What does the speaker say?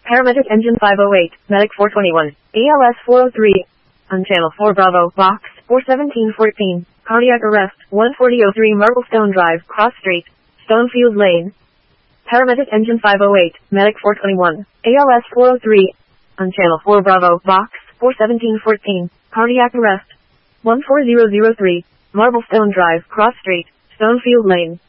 Paramedic Engine 508, Medic 421, ALS 403. On Channel 4 Bravo, Box 41714, Cardiac Arrest, 14003 Marblestone Drive, Cross Street, Stonefield Lane. Paramedic Engine 508, Medic 421, ALS 403. On Channel 4 Bravo, Box 41714, Cardiac Arrest, 14003, Marblestone Drive, Cross Street, Stonefield Lane.